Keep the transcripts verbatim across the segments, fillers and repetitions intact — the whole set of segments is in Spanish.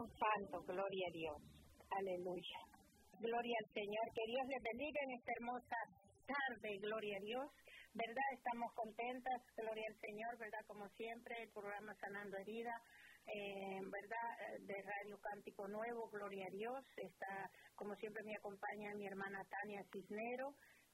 Santo, gloria a Dios. Aleluya. Gloria al Señor. Que Dios les bendiga en esta hermosa tarde, gloria a Dios. ¿Verdad? Estamos contentas, gloria al Señor, ¿verdad? Como siempre, el programa Sanando Herida, eh, ¿verdad? De Radio Cántico Nuevo, gloria a Dios. Está, como siempre, me acompaña mi hermana Tania Cisnero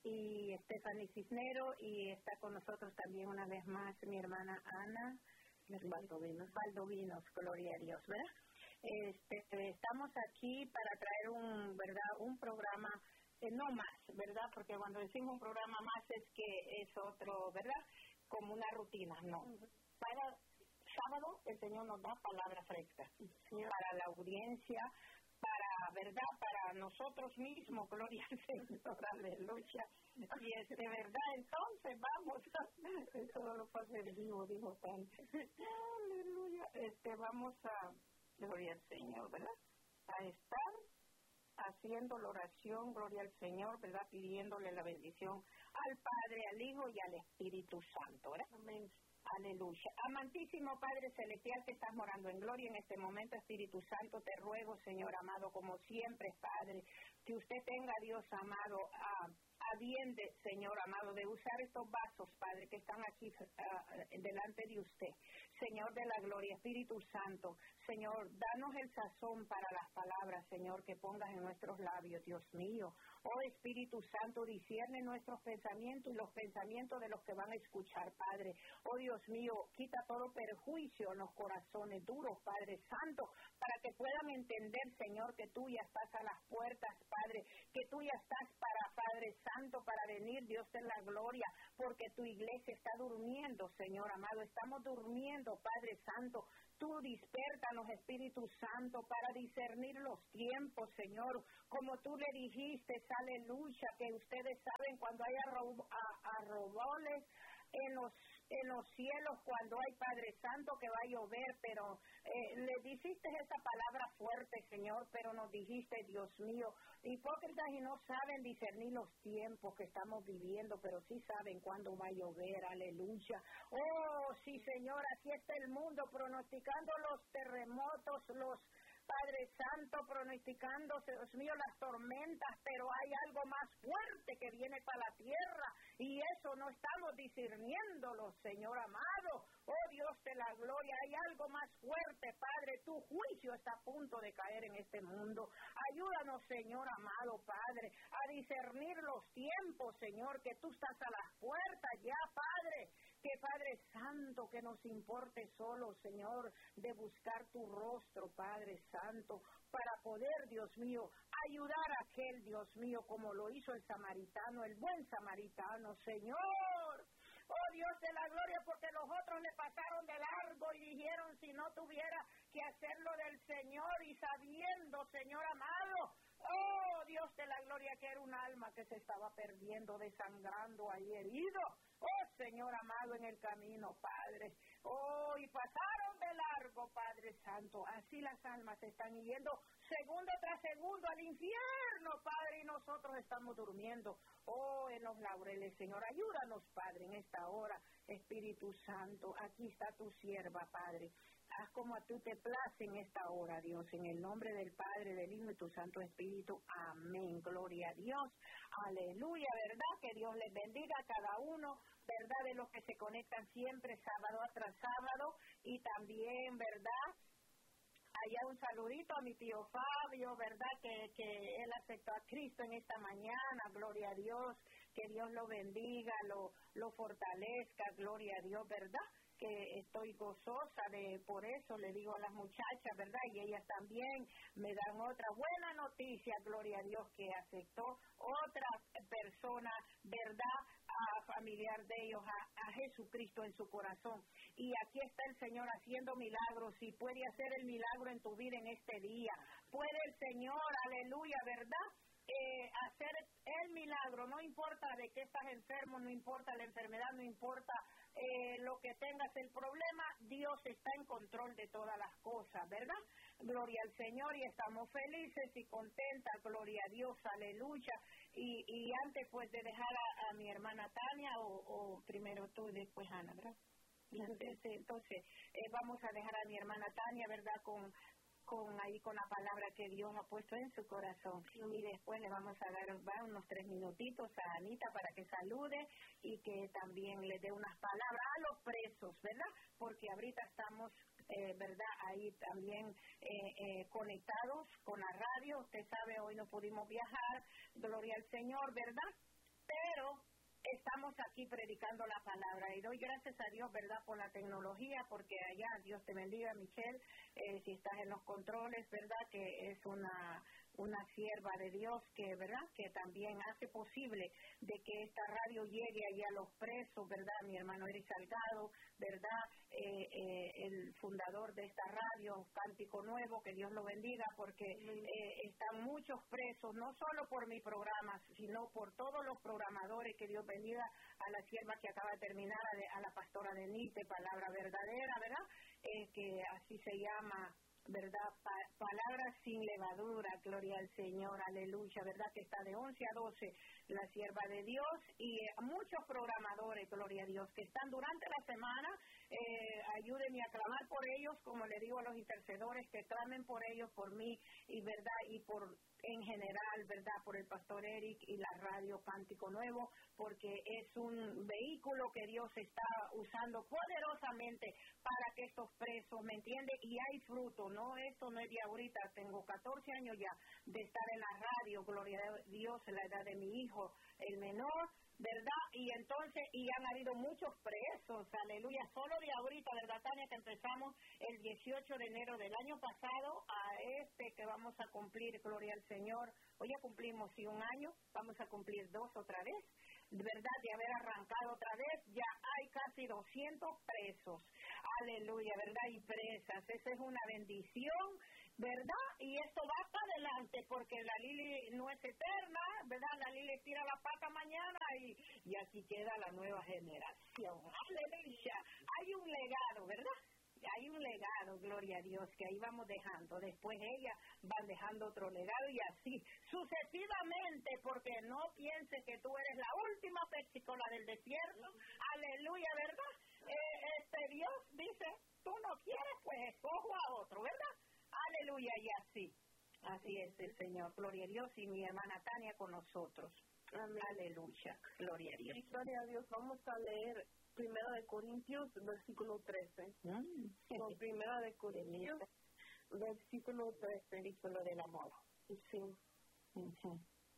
y Stephanie Cisnero, y está con nosotros también una vez más mi hermana Ana Valdovinos, Valdovinos, gloria a Dios, ¿verdad? Este, estamos aquí para traer un, ¿verdad? Un programa, eh, no más, ¿verdad? Porque cuando decimos un programa más es que es otro, ¿verdad? Como una rutina, no. Para sábado el Señor nos da palabra fresca, sí, para la audiencia, para, ¿verdad? Para nosotros mismos, gloria al Señor, aleluya. Y es de verdad, entonces vamos, eso no lo pasa en vivo, dijo tanto. Aleluya, este, vamos a, gloria al Señor, ¿verdad? A estar haciendo la oración, gloria al Señor, ¿verdad? Pidiéndole la bendición al Padre, al Hijo y al Espíritu Santo, ¿verdad? Amén. Aleluya. Amantísimo Padre Celestial que estás morando en gloria en este momento, Espíritu Santo, te ruego, Señor amado, como siempre, Padre, que usted tenga, Dios amado, a, a bien, de, Señor amado, de usar estos vasos, Padre, que están aquí uh, delante de usted. Señor de la gloria, Espíritu Santo, Señor, danos el sazón para las palabras, Señor, que pongas en nuestros labios, Dios mío. Oh Espíritu Santo, discierne nuestros pensamientos y los pensamientos de los que van a escuchar, Padre. Oh Dios mío, quita todo perjuicio en los corazones duros, Padre Santo, para que puedan entender, Señor, que tú ya estás a las puertas, Padre, que tú ya estás para, Padre Santo, para venir, Dios de la gloria, porque tu iglesia está durmiendo, Señor amado, estamos durmiendo, Padre Santo. Tú dispértanos, Espíritu Santo, para discernir los tiempos, Señor, como tú le dijiste, aleluya, que ustedes saben cuando hay arroboles en los en los cielos, cuando hay, Padre Santo, que va a llover, pero eh, le dijiste esa palabra fuerte, Señor, pero nos dijiste, Dios mío, hipócritas y no saben discernir los tiempos que estamos viviendo, pero sí saben cuándo va a llover, aleluya. Oh, sí, Señor, aquí está el mundo pronosticando los terremotos, los Padre Santo, pronosticando, Dios mío, las tormentas, pero hay algo más fuerte que viene para la tierra y eso no estamos discerniéndolo, Señor amado. Oh Dios de la gloria, hay algo más fuerte, Padre, tu juicio está a punto de caer en este mundo. Ayúdanos, Señor amado, Padre, a discernir los tiempos, Señor, que tú estás a las puertas ya, Padre. Que Padre Santo, que nos importe solo, Señor, de buscar tu rostro, Padre Santo, para poder, Dios mío, ayudar a aquel, Dios mío, como lo hizo el samaritano, el buen samaritano, Señor. Oh Dios de la gloria, porque los otros le pasaron de largo y dijeron si no tuviera que hacerlo del Señor y sabiendo, Señor amado, oh Dios de la gloria, que era un alma que se estaba perdiendo, desangrando ahí herido. Oh Señor amado, en el camino, Padre. Oh, y pasaron de largo, Padre Santo. Así las almas están yendo segundo tras segundo al infierno, Padre, y nosotros estamos durmiendo. Oh, en los laureles, Señor. Ayúdanos, Padre, en esta hora, Espíritu Santo. Aquí está tu sierva, Padre. Haz como a tú te place en esta hora, Dios, en el nombre del Padre, del Hijo y tu Santo Espíritu. Amén. Gloria a Dios. Aleluya, ¿verdad? Que Dios les bendiga a cada uno, ¿verdad? De los que se conectan siempre sábado tras sábado y también, ¿verdad? Allá un saludito a mi tío Fabio, ¿verdad? Que, que él aceptó a Cristo en esta mañana, gloria a Dios, que Dios lo bendiga, lo, lo fortalezca, gloria a Dios, ¿verdad? Que estoy gozosa de, por eso le digo a las muchachas, ¿verdad? Y ellas también me dan otra buena noticia, gloria a Dios, que aceptó otra persona, ¿verdad? A familiar de ellos, a, a Jesucristo en su corazón. Y aquí está el Señor haciendo milagros y puede hacer el milagro en tu vida en este día. Puede el Señor, aleluya, ¿verdad? Eh, hacer el milagro, no importa de que estás enfermo, no importa la enfermedad, no importa eh, lo que tengas el problema, Dios está en control de todas las cosas, ¿verdad? Gloria al Señor, y estamos felices y contentas, gloria a Dios, aleluya. Y, y antes pues de dejar a, a mi hermana Tania, o, o primero tú y después Ana, ¿verdad? Entonces, entonces eh, vamos a dejar a mi hermana Tania, ¿verdad? Con con ahí con la palabra que Dios ha puesto en su corazón. Y después le vamos a dar va, unos tres minutitos a Anita para que salude y que también le dé unas palabras a los presos, ¿verdad? Porque ahorita estamos, eh, ¿verdad? Ahí también eh, eh, conectados con la radio. Usted sabe, hoy no pudimos viajar, gloria al Señor, ¿verdad? Pero estamos aquí predicando la palabra y doy gracias a Dios, ¿verdad?, por la tecnología, porque allá, Dios te bendiga, Michelle, eh, si estás en los controles, ¿verdad?, que es una una sierva de Dios que, ¿verdad?, que también hace posible de que esta radio llegue allá a los presos, ¿verdad?, mi hermano Eric Salgado, ¿verdad?, eh, eh, el fundador de esta radio, Cántico Nuevo, que Dios lo bendiga, porque eh, están muchos presos, no solo por mi programa, sino por todos los programadores, que Dios bendiga a la sierva que acaba de terminar, a, de, a la pastora Denise, Palabra Verdadera, ¿verdad?, eh, que así se llama, ¿verdad? Pa- palabras sin levadura, gloria al Señor, aleluya, ¿verdad? Que está de once a doce, la sierva de Dios, y eh, muchos programadores, gloria a Dios, que están durante la semana, eh, ayúdenme a clamar por ellos, como le digo a los intercedores, que clamen por ellos, por mí, y verdad, y por en general, ¿verdad?, por el pastor Eric y la radio Cántico Nuevo, porque es un vehículo que Dios está usando poderosamente para que estos presos, ¿me entiende? Y hay fruto, ¿no? Esto no es de ahorita, tengo catorce años ya de estar en la radio, gloria a Dios, en la edad de mi hijo, el menor, ¿verdad? Y entonces, y han habido muchos presos, aleluya, solo de ahorita, ¿verdad, Tania? Que empezamos el dieciocho de enero del año pasado a este que vamos a cumplir, gloria al Señor, hoy ya cumplimos sí un año, vamos a cumplir dos otra vez, ¿verdad? De haber arrancado otra vez, ya hay casi doscientos presos, aleluya, ¿verdad? Y presas, esa es una bendición, ¿verdad? Y esto va para adelante, porque la Lili no es eterna, ¿verdad? La Lili tira la pata mañana y, y así queda la nueva generación, aleluya. Hay un legado, ¿verdad? Hay un legado, gloria a Dios, que ahí vamos dejando. Después ellas van dejando otro legado y así sucesivamente, porque no piense que tú eres la última pepsicola del desierto. Aleluya, ¿verdad? Eh, este Dios dice, tú no quieres, pues escojo a otro, ¿verdad? Aleluya, y así. Así es el Señor. Gloria a Dios, y mi hermana Tania con nosotros. Amén. Aleluya. Gloria a Dios. Gloria a Dios. Vamos a leer Primera de Corintios, versículo trece. Mm. Con Primera de Corintios, versículo trece. Versículo del amor. Sí. Uh-huh.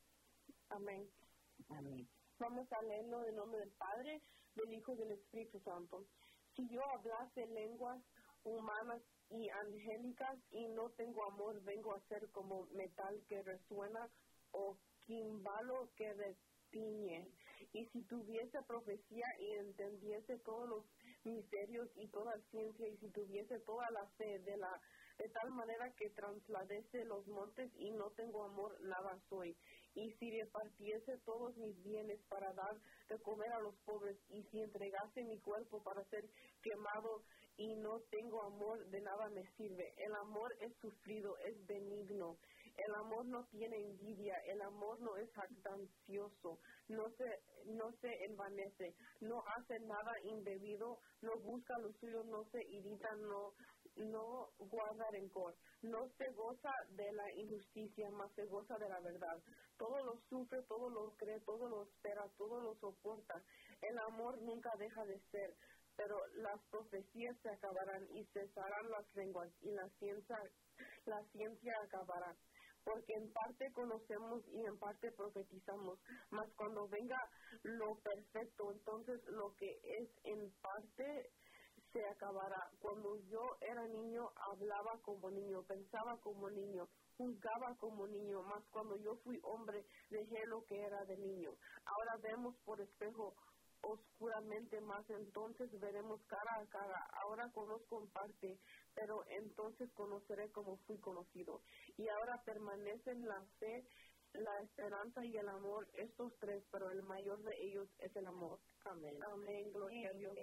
Amén. Amén. Vamos a leerlo en nombre del Padre, del Hijo y del Espíritu Santo. Si yo hablase lenguas humanas y angélicas y no tengo amor, vengo a ser como metal que resuena o quimbalo que retiñe. Y si tuviese profecía y entendiese todos los misterios y toda ciencia, y si tuviese toda la fe de la de tal manera que trasladese los montes y no tengo amor, nada soy. Y si repartiese todos mis bienes para dar de comer a los pobres, y si entregase mi cuerpo para ser quemado y no tengo amor, de nada me sirve. El amor es sufrido, es benigno. El amor no tiene envidia, el amor no es jactancioso, no se, no se envanece, no hace nada indebido, no busca lo suyo, no se irrita, no no guarda rencor, no se goza de la injusticia, mas se goza de la verdad. Todo lo sufre, todo lo cree, todo lo espera, todo lo soporta. El amor nunca deja de ser, pero las profecías se acabarán y cesarán las lenguas y la ciencia, la ciencia acabará. Porque en parte conocemos y en parte profetizamos, mas cuando venga lo perfecto, entonces lo que es en parte se acabará. Cuando yo era niño, hablaba como niño, pensaba como niño, juzgaba como niño, mas cuando yo fui hombre, dejé lo que era de niño. Ahora vemos por espejo oscuramente, más entonces veremos cara a cara. Ahora conozco en parte, pero entonces conoceré como fui conocido. Y ahora permanecen la fe, la esperanza y el amor, estos tres, pero el mayor de ellos es el amor. Amén. Amén. Gloria a Dios.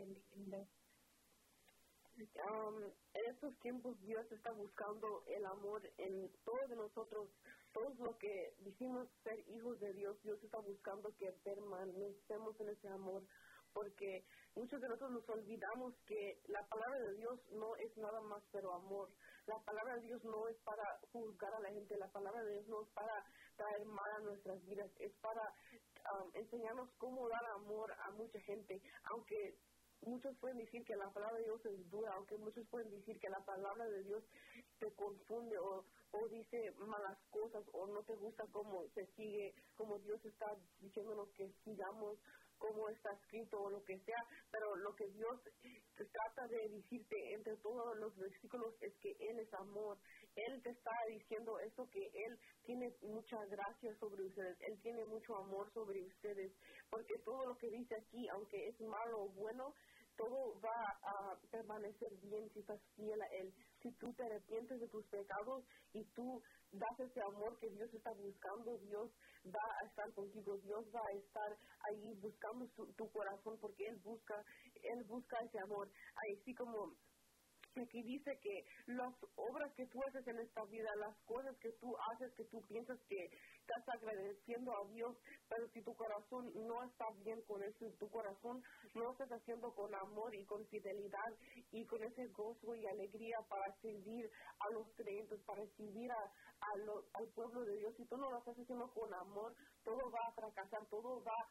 Um, en estos tiempos Dios está buscando el amor en todos de nosotros, todos los que decimos ser hijos de Dios. Dios está buscando que permanecemos en ese amor, porque muchos de nosotros nos olvidamos que la palabra de Dios no es nada más pero amor. La palabra de Dios no es para juzgar a la gente, la palabra de Dios no es para traer mal a nuestras vidas, es para um, enseñarnos cómo dar amor a mucha gente, aunque muchos pueden decir que la palabra de Dios es dura, aunque muchos pueden decir que la palabra de Dios te confunde o, o dice malas cosas o no te gusta cómo se sigue, como Dios está diciéndonos que sigamos, como está escrito o lo que sea, pero lo que Dios trata de decirte entre todos los versículos es que Él es amor. Él te está diciendo esto, que Él tiene mucha gracia sobre ustedes, Él tiene mucho amor sobre ustedes, porque todo lo que dice aquí, aunque es malo o bueno, todo va a permanecer bien si estás fiel a Él. Si tú te arrepientes de tus pecados y tú das ese amor que Dios está buscando, Dios va a estar contigo, Dios va a estar ahí buscando su, tu corazón, porque Él busca, Él busca ese amor. Así como aquí dice que las obras que tú haces en esta vida, las cosas que tú haces, que tú piensas que estás agradeciendo a Dios, pero si tu corazón no está bien con eso, tu corazón no estás haciendo con amor y con fidelidad y con ese gozo y alegría para servir a los creyentes, para servir a, a lo, al pueblo de Dios, si tú no lo estás haciendo con amor, todo va a fracasar, todo va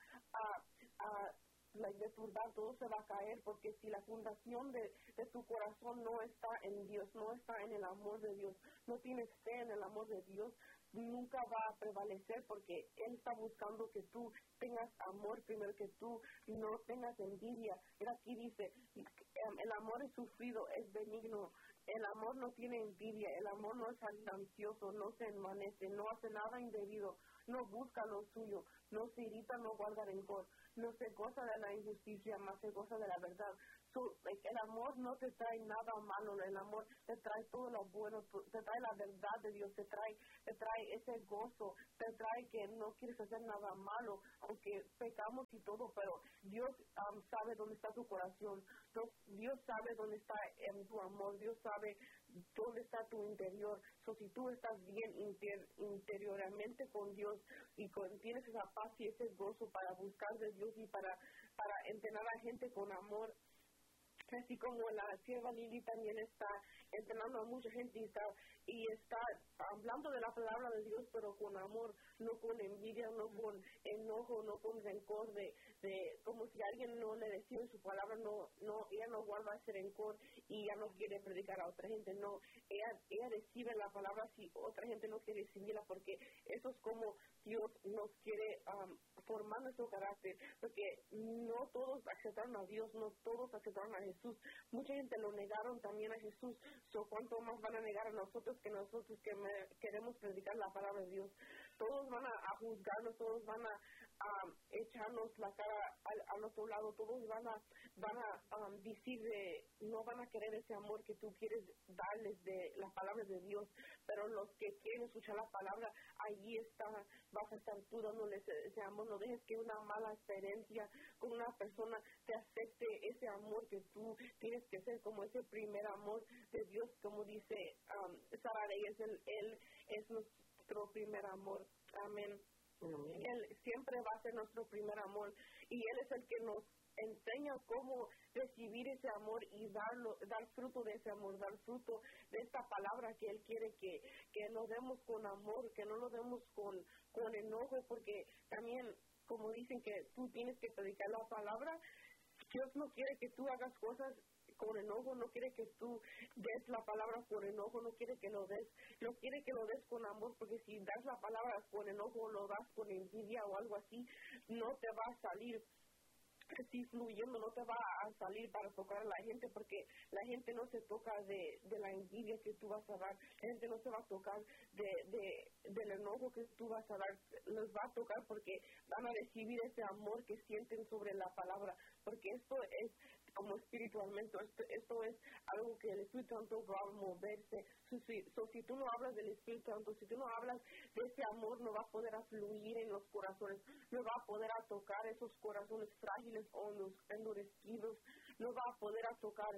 a, a like, de turbar, todo se va a caer, porque si la fundación de, de tu corazón no está en Dios, no está en el amor de Dios, no tienes fe en el amor de Dios, nunca va a prevalecer, porque Él está buscando que tú tengas amor primero, que tú no tengas envidia. Mira, aquí dice, el amor es sufrido, es benigno, el amor no tiene envidia, el amor no es ansioso, no se envanece, no hace nada indebido, no busca lo suyo, no se irrita, no guarda rencor, no se goza de la injusticia, más se goza de la verdad. So, like, el amor no te trae nada malo, el amor te trae todo lo bueno, te trae la verdad de Dios, te trae, te trae ese gozo, te trae que no quieres hacer nada malo, aunque pecamos y todo, pero Dios um, sabe dónde está tu corazón, Dios, Dios sabe dónde está en tu amor, Dios sabe dónde está tu interior. So, si tú estás bien inter, interiormente con Dios y con, tienes esa paz y ese gozo para buscar de Dios y para, para entrenar a gente con amor, así como la sierva Lili también está entrenando a mucha gente y está, y está hablando de la palabra de Dios, pero con amor, no con envidia, no con enojo, no con rencor, de, de como si alguien no le recibe su palabra, no, no, ella no guarda ese rencor y ya no quiere predicar a otra gente, no, ella, ella recibe la palabra si otra gente no quiere recibirla, porque eso es como Dios nos quiere um, formar nuestro carácter, porque no todos aceptaron a Dios, no todos aceptaron a Jesús, mucha gente lo negaron también a Jesús, so cuánto más van a negar a nosotros que nosotros que me, queremos predicar la palabra de Dios. Todos van a, a juzgarnos, todos van a, a echarnos la cara al, al otro lado, todos van a van a um, decir de, no van a querer ese amor que tú quieres darles de la palabra de Dios, pero los que quieren escuchar la palabra, allí está, vas a estar tú dándoles ese amor. No dejes que una mala experiencia con una persona te afecte ese amor que tú tienes que ser, como ese primer amor de Dios, como dice um, Sara Reyes, él, él es nuestro primer amor. Amén. Mm. Él siempre va a ser nuestro primer amor y Él es el que nos enseña cómo recibir ese amor y darlo, dar fruto de ese amor, dar fruto de esta palabra que Él quiere que, que lo demos con amor, que no lo demos con, con enojo, porque también, como dicen que tú tienes que predicar la palabra, Dios no quiere que tú hagas cosas con enojo, no quiere que tú des la palabra con enojo, no quiere que lo des, no quiere que lo des con amor, porque si das la palabra con enojo, lo das con envidia o algo así, no te va a salir así fluyendo, no te va a salir para tocar a la gente, porque la gente no se toca de, de la envidia que tú vas a dar, la gente no se va a tocar de, de, del enojo que tú vas a dar, les va a tocar porque van a recibir ese amor que sienten sobre la palabra, porque esto es como espiritualmente, esto, esto es algo que el Espíritu Santo va a moverse. So, si, so, si tú no hablas del Espíritu Santo, si tú no hablas de ese amor, no va a poder a fluir en los corazones, no va a poder a tocar esos corazones frágiles o los endurecidos, no va a poder a tocar.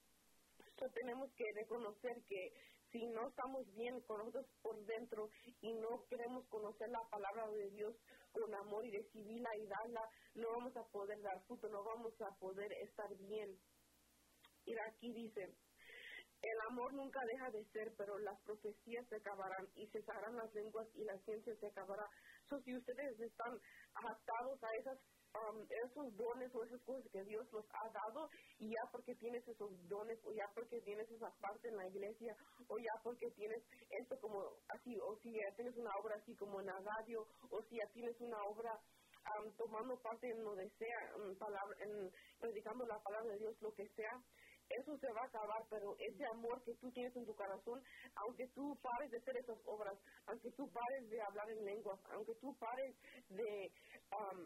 So, tenemos que reconocer que si no estamos bien con nosotros por dentro y no queremos conocer la palabra de Dios con amor y recibirla y darla, no vamos a poder dar fruto, no vamos a poder estar bien. Y aquí dice, El amor nunca deja de ser, pero las profecías se acabarán y cesarán las lenguas y la ciencia se acabará. So, si ustedes están atados a esas Um, esos dones o esas cosas que Dios nos ha dado, y ya porque tienes esos dones, o ya porque tienes esa parte en la iglesia, o ya porque tienes esto como así, o si ya tienes una obra así como en la radio, o si ya tienes una obra um, tomando parte en lo que sea, en, palabra, en predicando la palabra de Dios, lo que sea, eso se va a acabar, pero ese amor que tú tienes en tu corazón, aunque tú pares de hacer esas obras, aunque tú pares de hablar en lenguas, aunque tú pares de... Um,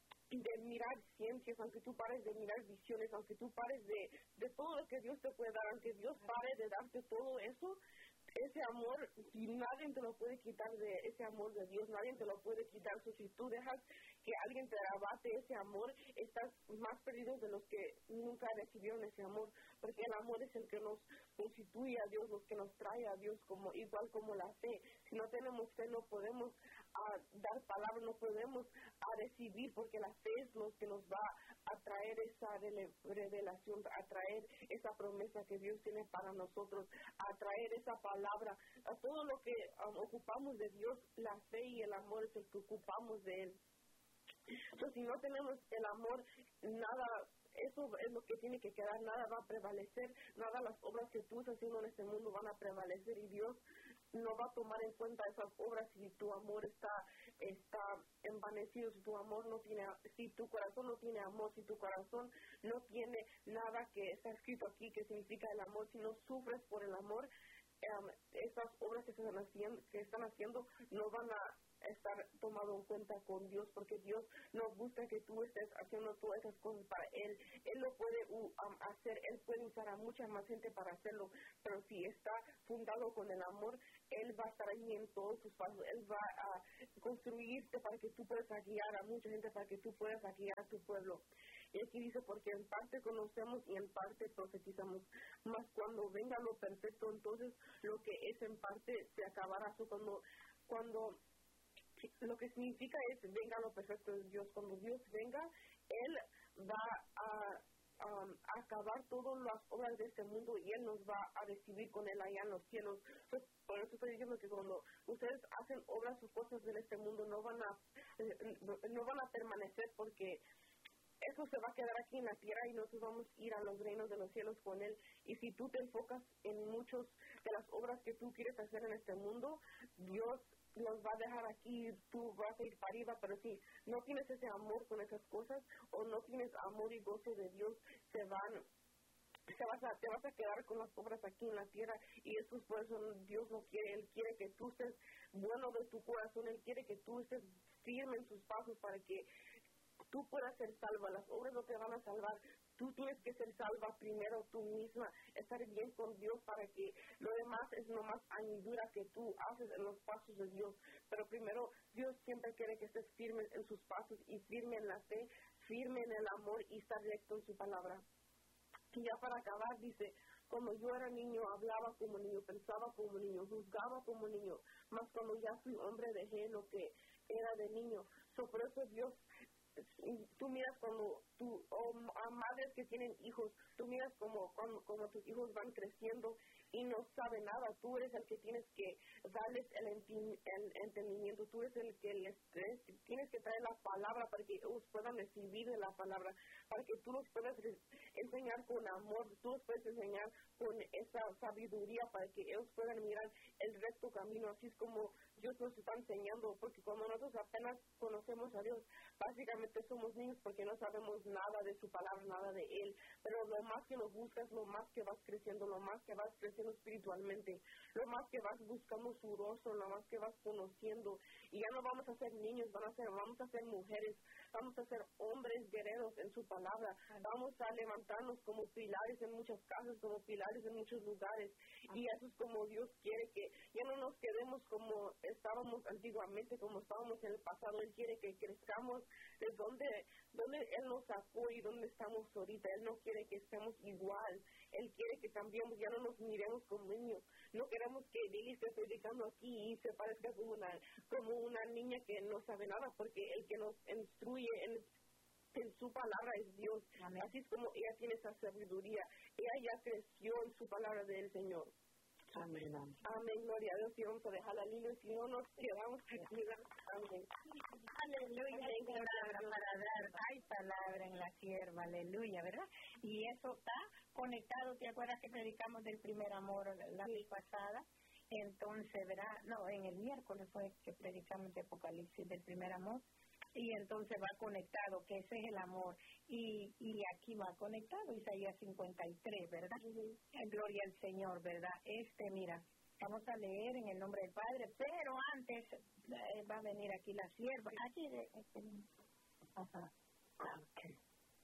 de mirar ciencias, aunque tú pares de mirar visiones, aunque tú pares de, de todo lo que Dios te puede dar, aunque Dios pare de darte todo eso, ese amor, nadie te lo puede quitar de ese amor de Dios, nadie te lo puede quitar. So, si tú dejas que alguien te arrebate ese amor, estás más perdido de los que nunca recibieron ese amor, porque el amor es el que nos constituye a Dios, los que nos trae a Dios, como igual como la fe. Si no tenemos fe, no podemos a dar palabras, no podemos a recibir, porque la fe es lo que nos va a traer esa revelación, a traer esa promesa que Dios tiene para nosotros, a traer esa palabra, a todo lo que um, ocupamos de Dios. La fe y el amor es el que ocupamos de Él. Entonces, si no tenemos el amor, nada, eso es lo que tiene que quedar, nada va a prevalecer, nada las obras que tú estás haciendo en este mundo van a prevalecer, y Dios no va a tomar en cuenta esas obras si tu amor está está envanecido, si tu amor no tiene, si tu corazón no tiene amor, si tu corazón no tiene nada que está escrito aquí que significa el amor, si no sufres por el amor, um, esas obras que están haciendo, que están haciendo no van a estar tomado en cuenta con Dios, porque Dios no busca que tú estés haciendo todas esas cosas para Él. Él lo puede uh, um, hacer, Él puede usar a mucha más gente para hacerlo, pero si está fundado con el amor, Él va a estar ahí en todos sus pasos, Él va a construirte para que tú puedas guiar a mucha gente, para que tú puedas guiar a tu pueblo. Y aquí dice, porque en parte conocemos y en parte profetizamos, mas cuando venga lo perfecto, entonces lo que es en parte se acabará. So, cuando, cuando lo que significa es venga lo perfecto de Dios. Cuando Dios venga, Él va a, um, a acabar todas las obras de este mundo y Él nos va a recibir con Él allá en los cielos. Entonces, por eso estoy diciendo que cuando ustedes hacen obras o cosas en este mundo, no van a eh, no, no van a permanecer, porque eso se va a quedar aquí en la tierra y nosotros vamos a ir a los reinos de los cielos con Él. Y si tú te enfocas en muchas de las obras que tú quieres hacer en este mundo, Dios los va a dejar aquí y tú vas a ir para arriba. Pero si no tienes ese amor con esas cosas, o no tienes amor y gozo de Dios, se van te vas, a, te vas a quedar con las obras aquí en la tierra, y eso es por eso Dios no quiere. Él quiere que tú estés bueno de tu corazón, Él quiere que tú estés firme en sus pasos para que tú puedas ser salva. Las obras no te van a salvar, tú tienes que ser salva primero tú misma, estar bien con Dios, para que lo demás es nomás añadidura que tú haces en los pasos de Dios. Pero primero Dios siempre quiere que estés firme en sus pasos, y firme en la fe, firme en el amor, y estar recto en su palabra. Y ya para acabar dice, cuando yo era niño hablaba como niño, pensaba como niño, juzgaba como niño, mas cuando ya fui hombre dejé lo que era de niño. So, por eso Dios, tú miras cuando tú, o a madres que tienen hijos, tú miras como cuando, como tus hijos van creciendo y no saben nada, tú eres el que tienes que darles el, enti- el entendimiento, tú eres el que les tienes que traer la palabra para que ellos puedan recibir de la palabra, para que tú los puedas enseñar con amor, tú los puedes enseñar con esa sabiduría, para que ellos puedan mirar el recto camino. Así es como Dios nos está enseñando, porque cuando nosotros apenas conocemos a Dios, básicamente somos niños porque no sabemos nada de su palabra, nada de Él, pero lo más que lo buscas, lo más que vas creciendo, lo más que vas creciendo espiritualmente, lo más que vas buscando su rostro, lo más que vas conociendo, y ya no vamos a ser niños, van a ser, vamos a ser mujeres, vamos a ser hombres guerreros en su palabra, vamos a levantarnos como pilares en muchas casas, como pilares en muchos lugares, y eso es como Dios quiere, que ya no nos quedemos como estábamos antiguamente, como estábamos en el pasado. Él quiere que crezcamos de donde, donde Él nos sacó y donde estamos ahorita. Él no quiere que estemos igual, Él quiere que cambiemos, ya no nos miremos como niños. No queremos que Lili esté predicando aquí y se parezca como una, como una niña que no sabe nada, porque el que nos instruye, el en su palabra es Dios. Amén. Así es como ella tiene esa sabiduría. Ella ya creció en su palabra del Señor. Amén, amén. Amén, gloria a Dios. Y vamos a dejar a Lilo, si no nos quedamos aquí. Amén. Aleluya, hay palabra para dar, hay palabra en la sierva, aleluya, ¿verdad? Y eso está conectado, ¿te acuerdas que predicamos del primer amor la vez pasada? Entonces, ¿verdad? No, en el miércoles fue que predicamos de Apocalipsis del primer amor. Y entonces va conectado, que ese es el amor. Y y aquí va conectado, Isaías cincuenta y tres, ¿verdad? Uh-huh. Gloria al Señor, ¿verdad? Este, mira, vamos a leer en el nombre del Padre, pero antes eh, va a venir aquí la sierva. Aquí, este, ajá. Okay.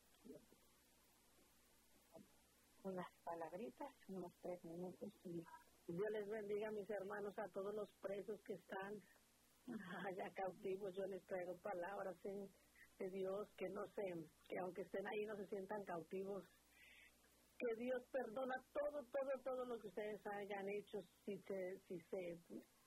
Unas palabritas, unos tres minutos. Y Dios les bendiga, mis hermanos, a todos los presos que están allá cautivos. Yo les traigo palabras ¿eh? de Dios, que no se, que aunque estén ahí no se sientan cautivos, que Dios perdona todo, todo, todo lo que ustedes hayan hecho, si se, si se,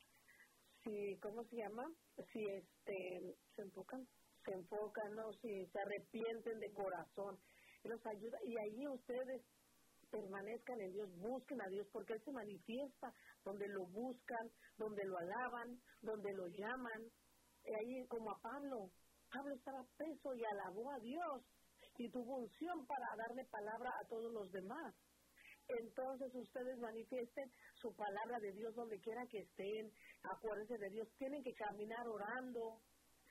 si, ¿cómo se llama? Si este, se enfocan, se enfocan, no, si se arrepienten de corazón, Él los ayuda, y ahí ustedes permanezcan en Dios, busquen a Dios, porque Él se manifiesta donde lo buscan, donde lo alaban, donde lo llaman. Y ahí, como a Pablo, Pablo estaba preso y alabó a Dios y tuvo unción para darle palabra a todos los demás. Entonces ustedes manifiesten su palabra de Dios donde quiera que estén, acuérdense de Dios, tienen que caminar orando,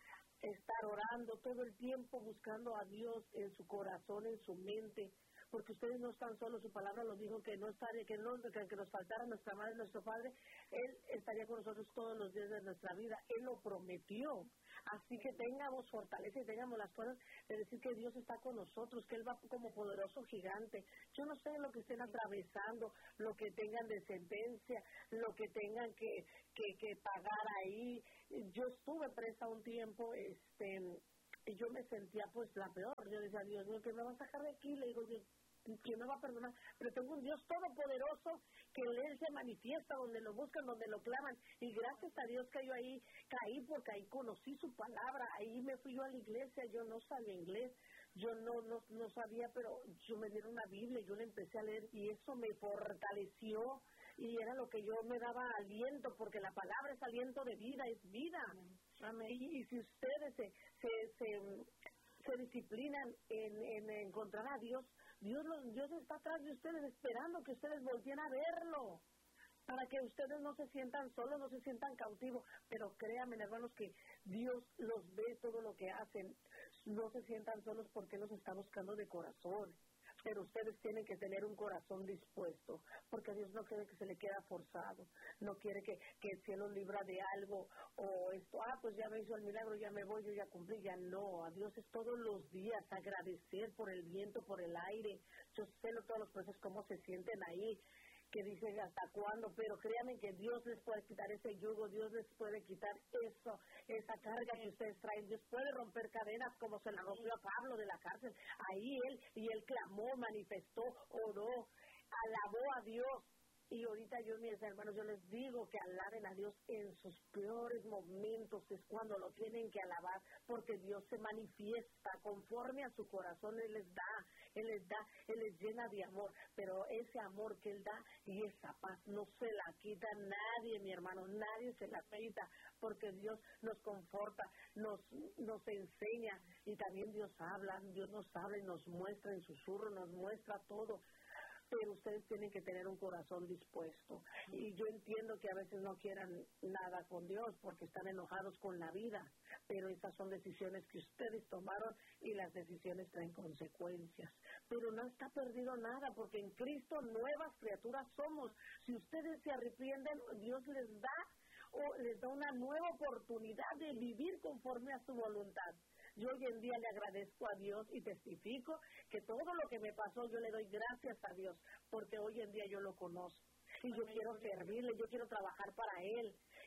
estar orando todo el tiempo, buscando a Dios en su corazón, en su mente, porque ustedes no están solos. Su palabra los dijo que no estaría, que no, que, que nos faltara nuestra madre, nuestro padre, Él estaría con nosotros todos los días de nuestra vida. Él lo prometió. Así que tengamos fortaleza y tengamos las cosas de decir que Dios está con nosotros, que Él va como poderoso gigante. Yo no sé lo que estén atravesando, lo que tengan de sentencia, lo que tengan que, que, que pagar ahí. Yo estuve presa un tiempo, este... y yo me sentía pues la peor. Yo decía, Dios mío, ¿quién me va a sacar de aquí? Le digo, Dios, ¿quién me va a perdonar? Pero tengo un Dios todopoderoso que Él se manifiesta donde lo buscan, donde lo claman. Y gracias a Dios que yo ahí caí, porque ahí conocí su palabra. Ahí me fui yo a la iglesia, yo no sabía inglés, yo no, no, no sabía, pero yo me dieron una Biblia, yo la empecé a leer y eso me fortaleció. Y era lo que yo me daba aliento, porque la palabra es aliento de vida, es vida. Amén. Y, y si ustedes se, se, se, se disciplinan en, en encontrar a Dios, Dios, los, Dios está atrás de ustedes esperando que ustedes volteen a verlo, para que ustedes no se sientan solos, no se sientan cautivos. Pero créanme, hermanos, que Dios los ve todo lo que hacen. No se sientan solos porque los está buscando de corazón. Pero ustedes tienen que tener un corazón dispuesto, porque Dios no quiere que se le quede forzado, no quiere que, que el cielo libra de algo, o esto, ah, pues ya me hizo el milagro, ya me voy, yo ya cumplí, ya no. A Dios es todos los días, agradecer por el viento, por el aire. Yo sé lo, todos los procesos, cómo se sienten ahí, que dicen hasta cuándo, pero créanme que Dios les puede quitar ese yugo, Dios les puede quitar eso, esa carga que ustedes traen. Dios puede romper cadenas como se la rompió a Pablo de la cárcel. Ahí él, y él clamó, manifestó, oró, alabó a Dios. Y ahorita yo, mis hermanos, yo les digo que alaben a Dios en sus peores momentos, es cuando lo tienen que alabar, porque Dios se manifiesta conforme a su corazón. Él les da, Él les da, Él les llena de amor, pero ese amor que Él da y esa paz no se la quita nadie, mi hermano, nadie se la quita, porque Dios nos conforta, nos, nos enseña, y también Dios habla, Dios nos habla y nos muestra en susurro, nos muestra todo. Pero ustedes tienen que tener un corazón dispuesto. Y yo entiendo que a veces no quieran nada con Dios porque están enojados con la vida, pero esas son decisiones que ustedes tomaron y las decisiones traen consecuencias. Pero no está perdido nada, porque en Cristo nuevas criaturas somos. Si ustedes se arrepienten, Dios les da o les da una nueva oportunidad de vivir conforme a su voluntad. Yo hoy en día le agradezco a Dios y testifico que todo lo que me pasó, yo le doy gracias a Dios, porque hoy en día yo lo conozco. Y yo quiero servirle, yo quiero trabajar para Él.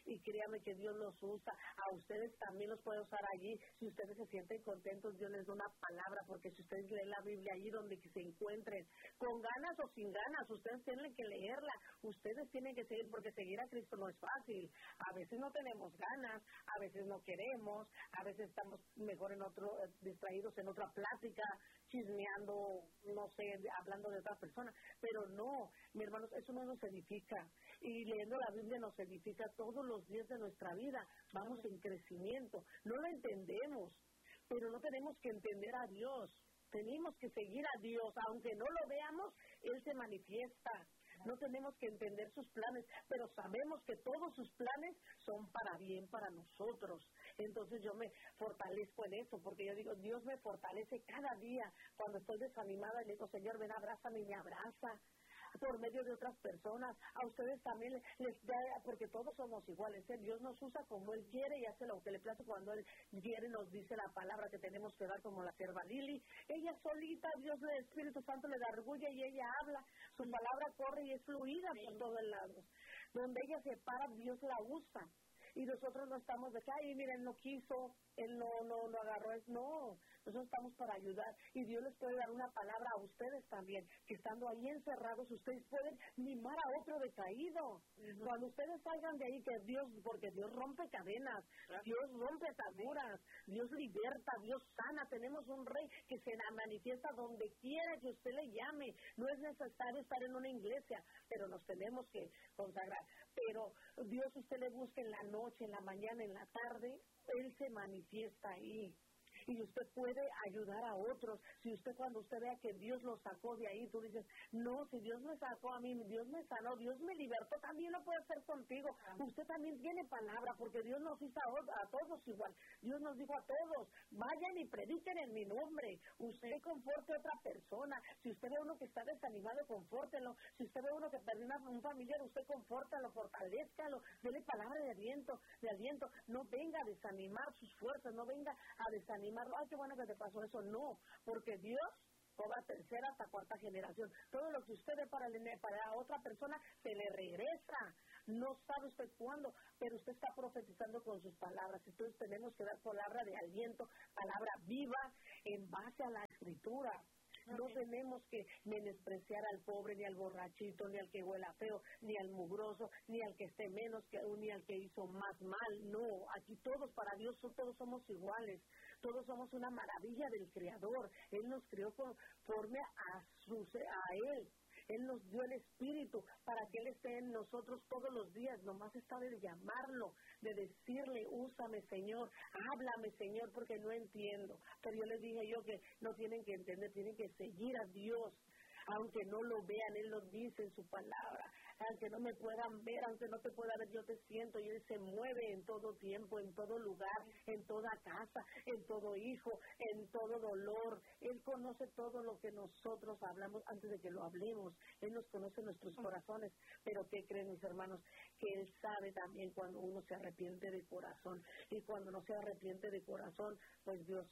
y créame que Dios los usa. A ustedes también los puede usar allí. Si ustedes se sienten contentos, Dios les da una palabra, porque si ustedes leen la Biblia allí donde se encuentren, con ganas o sin ganas, ustedes tienen que leerla, ustedes tienen que seguir, porque seguir a Cristo no es fácil. A veces no tenemos ganas, a veces no queremos, a veces estamos mejor en otro, eh, distraídos en otra plática, chismeando, no sé, hablando de otra persona, pero no, mi hermanos, eso no nos edifica, y leyendo la Biblia nos edifica todos los días de nuestra vida, vamos en crecimiento, no lo entendemos, pero no tenemos que entender a Dios, tenemos que seguir a Dios, aunque no lo veamos, Él se manifiesta. No tenemos que entender sus planes, pero sabemos que todos sus planes son para bien para nosotros. Entonces yo me fortalezco en eso, porque yo digo, Dios me fortalece cada día. Cuando estoy desanimada, le digo, Señor, ven, abrázame, y me abraza. Por medio de otras personas, a ustedes también les da, porque todos somos iguales, ¿eh? Dios nos usa como Él quiere y hace lo que le place cuando Él quiere, nos dice la palabra que tenemos que dar, como la sierva Lili, ella solita, Dios, el Espíritu Santo le da orgullo y ella habla, su palabra corre y es fluida por todos lados, donde ella se para, Dios la usa. Y nosotros no estamos de que, ay, mira, Él no quiso, Él no, no, no agarró, es no, nosotros estamos para ayudar, y Dios les puede dar una palabra a ustedes también, que estando ahí encerrados, ustedes pueden animar a otro decaído. Uh-huh. Cuando ustedes salgan de ahí, que Dios, porque Dios rompe cadenas, uh-huh. Dios rompe ataduras, Dios liberta, Dios sana, tenemos un Rey que se manifiesta donde quiera que usted le llame, no es necesario estar en una iglesia, pero nos tenemos que consagrar, pero Dios usted le busca en la noche, en la mañana, en la tarde, Él se manifiesta ahí. Y usted puede ayudar a otros. Si usted, cuando usted vea que Dios lo sacó de ahí, tú dices, no, si Dios me sacó a mí, Dios me sanó, Dios me libertó, también lo puede hacer contigo. Usted también tiene palabra, porque Dios nos hizo a, a todos igual. Dios nos dijo a todos, vayan y prediquen en mi nombre. Usted conforte a otra persona. Si usted ve a uno que está desanimado, confórtelo. Si usted ve a uno que perdió una, un familiar, usted confórtalo, fortalézcalo, dele palabra de aliento, de aliento. No venga a desanimar sus fuerzas, no venga a desanimar. Ay, qué bueno que te pasó eso. No, porque Dios, toda tercera hasta cuarta generación, todo lo que usted ve para, para otra persona, se le regresa. No sabe usted cuándo, pero usted está profetizando con sus palabras. Entonces tenemos que dar palabra de aliento, palabra viva, en base a la Escritura. No tenemos que menospreciar al pobre, ni al borrachito, ni al que huela feo, ni al mugroso, ni al que esté menos que ni al que hizo más mal. No, aquí todos, para Dios, todos somos iguales. Todos somos una maravilla del Creador. Él nos creó conforme a, su, a Él. Él nos dio el Espíritu para que Él esté en nosotros todos los días. Nomás está de llamarlo, de decirle, úsame, Señor, háblame, Señor, porque no entiendo. Pero yo les dije yo que no tienen que entender, tienen que seguir a Dios. Aunque no lo vean, Él lo dice en su palabra. Aunque no me puedan ver, aunque no te pueda ver, yo te siento. Y Él se mueve en todo tiempo, en todo lugar, en toda casa, en todo hijo, en todo dolor. Él conoce todo lo que nosotros hablamos antes de que lo hablemos. Él nos conoce nuestros corazones. Pero ¿qué creen, mis hermanos? Que Él sabe también cuando uno se arrepiente de corazón. Y cuando no se arrepiente de corazón, pues Dios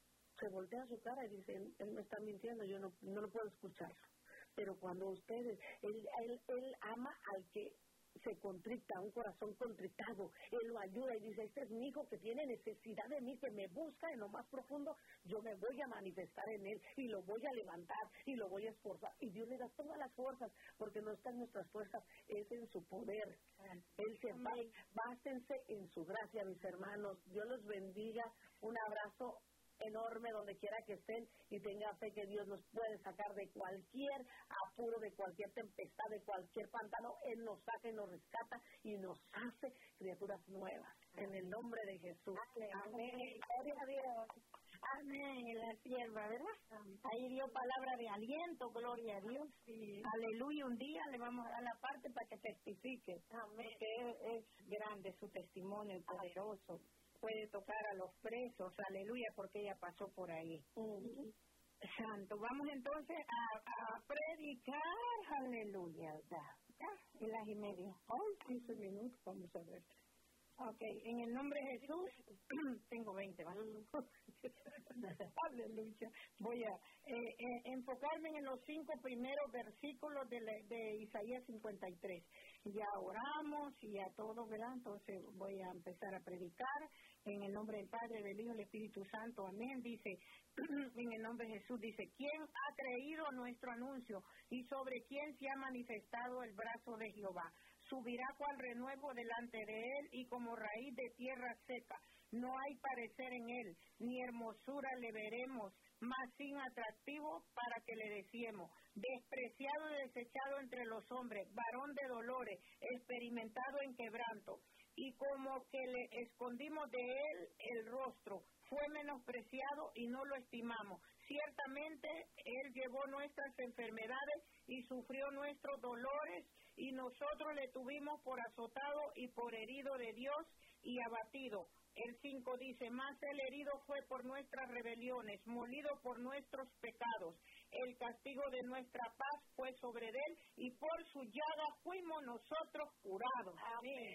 se voltea su cara y dice, Él me está mintiendo, yo no, no lo puedo escuchar. Pero cuando ustedes, él, él, él ama al que se contrita, un corazón contritado, Él lo ayuda y dice, este es mi hijo que tiene necesidad de mí, que me busca en lo más profundo, yo me voy a manifestar en Él y lo voy a levantar y lo voy a esforzar. Y Dios le da todas las fuerzas, porque no están nuestras fuerzas, es en su poder. Él se va, bástense en su gracia, mis hermanos. Dios los bendiga. Un abrazo enorme donde quiera que estén, y tenga fe que Dios nos puede sacar de cualquier apuro, de cualquier tempestad, de cualquier pantano. Él nos saca y nos rescata y nos hace criaturas nuevas. En el nombre de Jesús. Amén. Amén. Gloria a Dios. Amén. En la sierva, ¿verdad? Amén. Ahí dio palabra de aliento, gloria a Dios. Sí. Aleluya. Un día le vamos a dar la parte para que testifique. Amén. Que es, es grande su testimonio, poderoso. Puede tocar a los presos, aleluya, porque ella pasó por ahí. Uh-huh. Santo, vamos entonces a, a predicar, aleluya, ya, ya, y las y media. Hoy, quince minutos, vamos a ver. Ok, en el nombre de Jesús, tengo veinte, ¿vale? Aleluya. Voy a eh, eh, enfocarme en los cinco primeros versículos de, la, de Isaías cincuenta y tres. ya oramos y a todo, ¿verdad? Entonces voy a empezar a predicar en el nombre del Padre, del Hijo y del Espíritu Santo, amén. Dice, en el nombre de Jesús, dice, ¿quién ha creído nuestro anuncio y sobre quién se ha manifestado el brazo de Jehová? Subirá cual renuevo delante de él y como raíz de tierra seca. No hay parecer en él, ni hermosura le veremos, mas sin atractivo para que le deseemos. Despreciado y desechado entre los hombres, varón de dolores, experimentado en quebranto. Y como que le escondimos de él el rostro, fue menospreciado y no lo estimamos. Ciertamente él llevó nuestras enfermedades y sufrió nuestros dolores, y nosotros le tuvimos por azotado y por herido de Dios y abatido. El cinco dice, más el herido fue por nuestras rebeliones, molido por nuestros pecados. El castigo de nuestra paz fue sobre él, y por su llaga fuimos nosotros curados. Amén.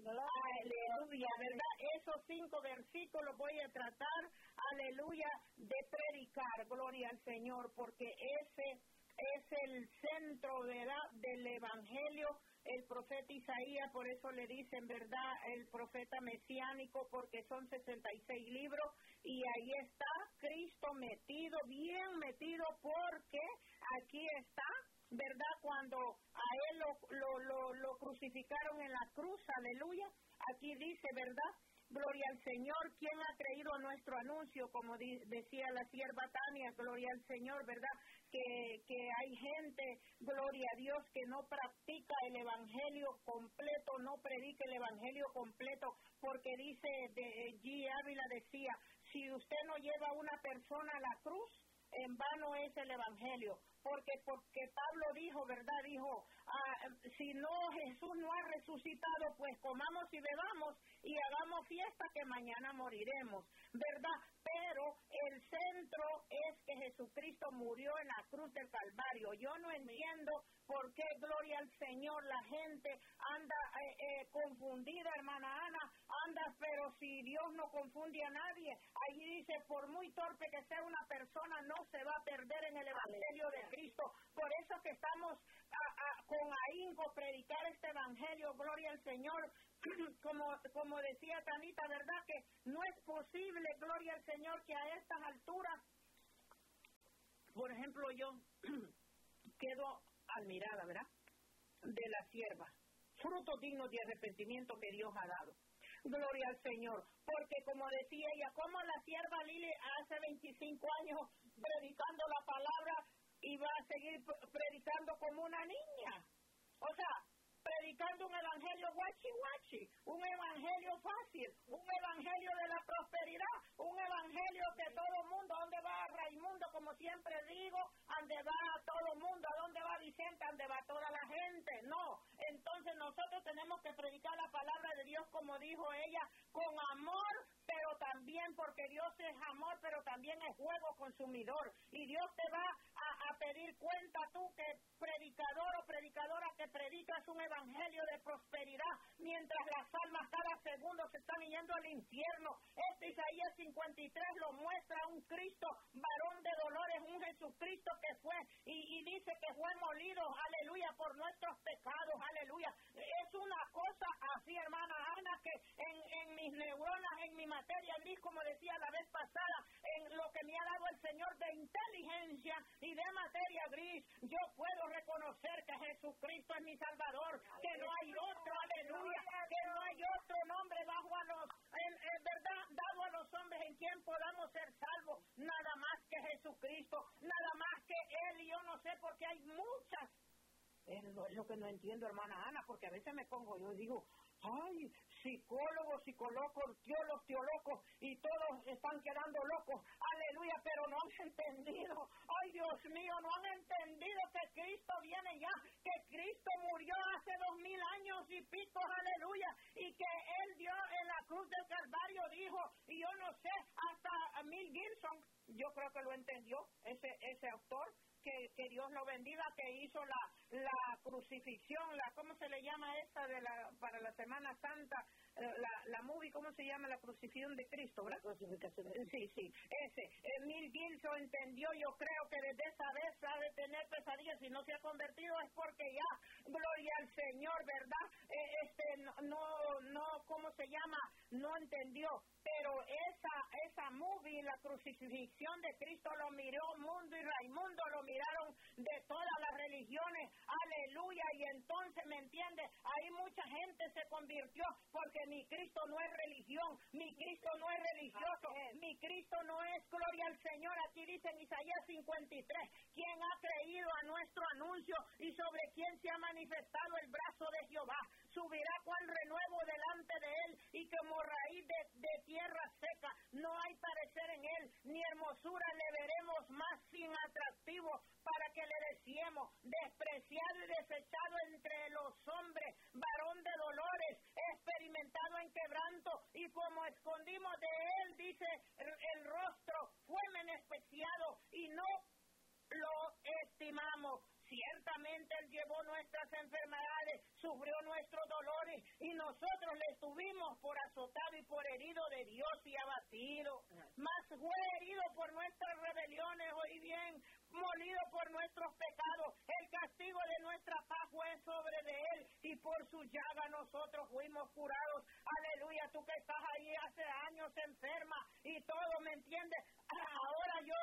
Aleluya, ¿verdad? Esos cinco versículos voy a tratar, aleluya, de predicar, gloria al Señor, porque ese es el centro, ¿verdad?, del Evangelio. El profeta Isaías, por eso le dicen, ¿verdad?, el profeta mesiánico, porque son sesenta y seis libros, y ahí está Cristo metido, bien metido, porque aquí está, ¿verdad?, cuando a él lo, lo, lo, lo crucificaron en la cruz, aleluya, aquí dice, ¿verdad?, gloria al Señor, ¿quién ha creído nuestro anuncio? Como di, decía la sierva Tania, gloria al Señor, ¿verdad?, que, que hay gente, gloria a Dios, que no practica el Evangelio completo, no predica el Evangelio completo, porque dice, de G. Ávila decía, si usted no lleva a una persona a la cruz, en vano es el Evangelio, porque porque Pablo dijo, ¿verdad? Dijo, ah, si no, Jesús no ha resucitado, pues comamos y bebamos y hagamos fiesta que mañana moriremos, ¿verdad? Pero el centro es que Jesucristo murió en la cruz del Calvario. Yo no entiendo por qué, gloria al Señor, la gente anda eh, eh, confundida, hermana Ana, anda, pero si Dios no confunde a nadie, allí dice, por muy torpe que sea una persona, no se va a perder en el Evangelio de Cristo. Por eso que estamos a, a, con ahínco predicar este Evangelio, gloria al Señor, como, como decía Tanita, ¿verdad? Que no es posible, gloria al Señor, que a estas alturas, por ejemplo, yo quedo admirada, ¿verdad?, de la sierva, frutos dignos de arrepentimiento que Dios ha dado. Gloria al Señor, porque como decía ella, como la sierva Lili hace veinticinco años predicando la palabra y va a seguir predicando como una niña, o sea, predicando un evangelio guachi guachi, un evangelio fácil, un evangelio de la prosperidad, un evangelio que todo el mundo, ¿a dónde va Raimundo? Como siempre digo, ¿a dónde va todo el mundo? ¿A dónde va Vicente? ¿A dónde va toda la gente? No, entonces nosotros tenemos que predicar la palabra de Dios, como dijo ella, con amor, pero también, porque Dios es amor, pero también es fuego consumidor, y Dios te va a, a pedir cuenta tú, que predicador o predicadora, que predicas un evangelio de prosperidad, mientras las almas cada segundo se están yendo al infierno. Este Isaías cincuenta y tres lo muestra, un Cristo varón de dolores, un Jesucristo que fue, y, y dice que fue molido, aleluya, por nuestros pecados, aleluya. Es una cosa así, hermana Ana, que en, en mis neuronas, en mi materia gris, como decía la vez pasada, en lo que me ha dado el Señor de inteligencia y de materia gris, yo puedo reconocer que Jesucristo es mi Salvador, que no hay otro, aleluya, que no hay otro nombre bajo a los, en, en verdad, dado a los hombres en quien podamos ser salvos, nada más que Jesucristo, nada más que Él, y yo no sé por qué hay muchas. Es lo, lo que no entiendo, hermana Ana, porque a veces me pongo, yo digo, ay, psicólogos, psicólogos, teólogos, teólogos, y todos están quedando locos, aleluya, pero no han entendido, ay Dios mío, no han entendido que Cristo viene ya, que Cristo murió hace dos mil años y pico, aleluya, y que Él dio en la cruz del Calvario, dijo, y yo no sé, hasta Mel Gibson, yo creo que lo entendió, ese, ese autor, Que, que Dios lo bendiga, que hizo la, la, la crucifixión, la ¿cómo se le llama esta de la para la Semana Santa? La, la movie, ¿cómo se llama? La crucifixión de Cristo, ¿verdad? Crucificación. Sí, sí, ese. Eh, Mel Gibson entendió, yo creo que desde esa vez sabe tener pesadillas, si no se ha convertido es porque ya, gloria al Señor, ¿verdad? Eh, este, no, no, no, ¿cómo se llama? No entendió, pero esa, esa movie, la crucifixión de Cristo, lo miró Mundo y Raimundo, lo miraron de todas las religiones, aleluya, y entonces, ¿me entiende? Ahí mucha gente se convirtió, porque mi Cristo no es religión, mi Cristo no es religioso, mi Cristo no es, gloria al Señor. Aquí dice en Isaías cincuenta y tres, ¿quién ha creído a nuestro anuncio y sobre quién se ha manifestado el brazo de Jehová? Subirá cual renuevo delante de él y como raíz de, de tierra seca, no hay parecer en él, ni hermosura le veremos más sin atractivo para que le deseemos, despreciado y desechado entre los hombres, varón de dolores, experimentado en quebranto, y como escondimos de él, dice, el, el rostro fue menospreciado y no lo estimamos. Ciertamente él llevó nuestras enfermedades, sufrió nuestros dolores, y nosotros le estuvimos por azotado y por herido de Dios y abatido. Mas fue herido por nuestras rebeliones, oí bien, molido por nuestros pecados. El castigo de nuestra paz fue sobre de él, y por su llaga nosotros fuimos curados. Aleluya, tú que estás ahí hace años enferma y todo, ¿me entiendes? Ahora yo,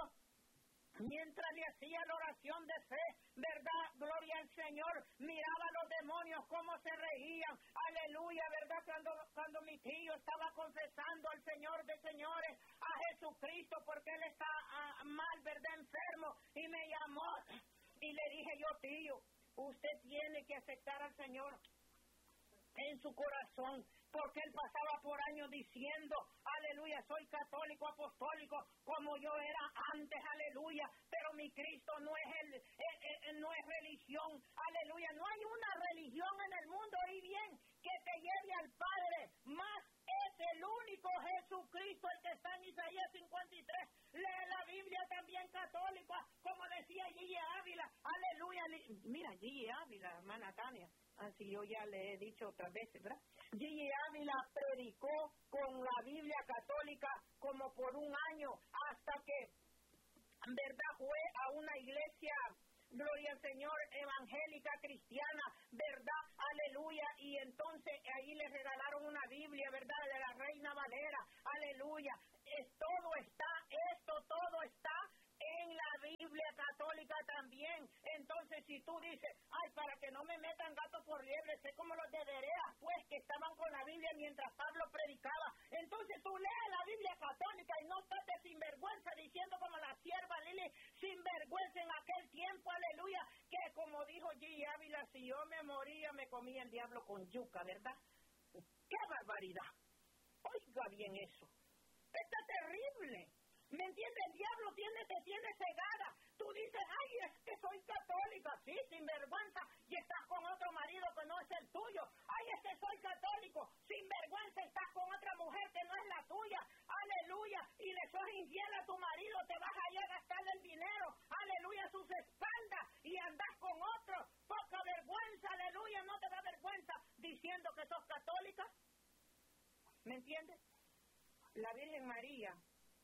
mientras le hacía la oración de fe, ¿verdad? Gloria al Señor, miraba a los demonios cómo se reían, aleluya, ¿verdad? Cuando, cuando mi tío estaba confesando al Señor de señores, a Jesucristo, porque él está uh, mal, ¿verdad? Enfermo, y me llamó, y le dije yo, tío, usted tiene que aceptar al Señor en su corazón, porque él pasaba por años diciendo, aleluya, soy católico apostólico como yo era antes, aleluya, pero mi Cristo no es el, eh, eh, no es religión, aleluya, no hay una religión en el mundo, y bien, que te lleve al Padre, más es el único Jesucristo, el que está en Isaías cincuenta y tres, lee la Biblia también católica, como decía Gigi Ávila, aleluya, mira, Gigi Ávila, hermana Tania, así yo ya le he dicho otras veces, ¿verdad? Gigi Ávila predicó con la Biblia católica como por un año, hasta que, ¿verdad?, fue a una iglesia, gloria al Señor, evangélica, cristiana, ¿verdad? Aleluya, y entonces ahí le regalaron una Biblia, ¿verdad?, de la Reina Valera, aleluya, es, todo está, esto todo está en la Biblia católica también. Entonces, si tú dices, ay, para que no me metan gato por liebre, sé como los de Berea, pues, que estaban con la Biblia mientras Pablo predicaba. Entonces, tú lees la Biblia católica y no estés de sinvergüenza diciendo como la sierva Lili, sinvergüenza en aquel tiempo, aleluya, que como dijo G. Ávila, si yo me moría, me comía el diablo con yuca, ¿verdad? ¡Qué barbaridad! Oiga bien eso. Está terrible. ¿Me entiendes? El diablo tiene, te tiene cegada. Tú dices, ay, es que soy católica, sí, sin vergüenza, y estás con otro marido que no es el tuyo. Ay, es que soy católico, sin vergüenza, estás con otra mujer que no es la tuya. Aleluya, y le sos infiel a tu marido, te vas a ir a gastarle el dinero, aleluya, a sus espaldas, y andas con otro. Poca vergüenza, aleluya, no te da vergüenza diciendo que sos católica. ¿Me entiendes? La Virgen María,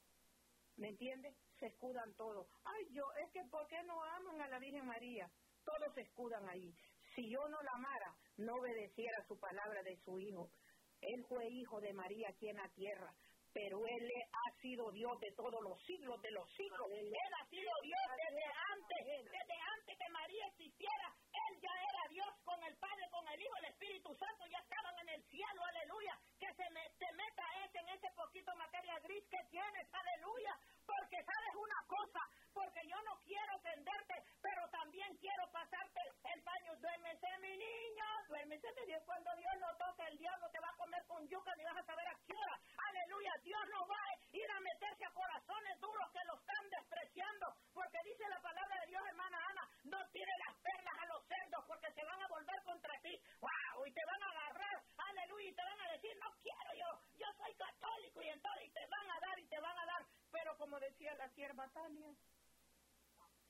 ¿me entiendes? Se escudan todos. Ay, yo, es que ¿por qué no aman a la Virgen María? Todos se escudan ahí. Si yo no la amara, no obedeciera su palabra de su Hijo. Él fue hijo de María aquí en la tierra, pero Él ha sido Dios de todos los siglos de los siglos. Él ha sido Dios desde antes, desde antes que María existiera. Él ya era Dios con el Padre, con el Hijo, el Espíritu Santo, ya estaban en el cielo, aleluya. Que se me, te meta ese en ese poquito materia gris que tienes, aleluya. Porque sabes una cosa, porque yo no quiero ofenderte, pero también quiero pasarte el paño. Duérmese, mi niño, duérmese de Dios. Cuando Dios lo toque, el diablo te va a comer con yuca, ni vas a saber a qué hora. Aleluya, Dios no va a ir a meterse a corazones duros que lo están despreciando, porque dice la palabra de Dios, hermana Ana, no tire las perlas a los cerdos, porque se van a volver contra ti. ¡Wow! Y te van a agarrar, aleluya, y te van a decir, no quiero yo, yo soy católico, y entonces y te van a dar, y te van a dar. Pero como decía la sierva Tania,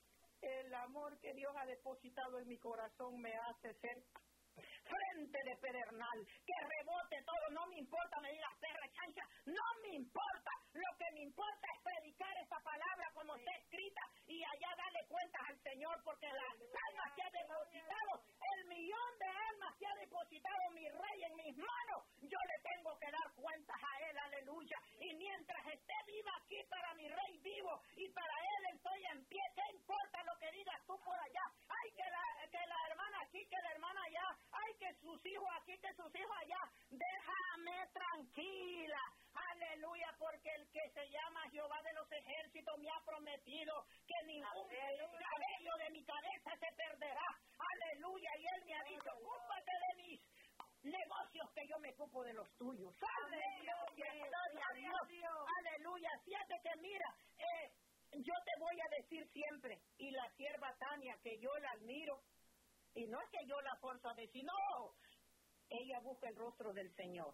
el amor que Dios ha depositado en mi corazón me hace ser frente de pedernal, que rebote todo, no me importa, me digas perra chancha, no me importa, lo que me importa es predicar esa palabra como está escrita y allá darle cuentas al Señor, porque las almas que ha depositado, el millón de almas que ha depositado mi Rey en mis manos, yo le tengo que dar cuentas a Él, aleluya, y mientras esté viva aquí para mi Rey vivo y para Él estoy en pie, ¿qué importa lo que digas tú por allá? Ay, que la, que la hermana aquí, que la hermana allá, ay, que sus hijos aquí, que sus hijos allá, déjame tranquila, aleluya, porque el que se llama Jehová de los ejércitos me ha prometido que ningún cabello de mi cabeza se perderá, aleluya, y él me ha dicho, ocúpate de mis negocios que yo me ocupo de los tuyos, aleluya, gloria a Dios, aleluya, fíjate que mira, eh, yo te voy a decir siempre, y la sierva Tania, que yo la admiro, y no es que yo la forzo a decir, no, ella busca el rostro del Señor.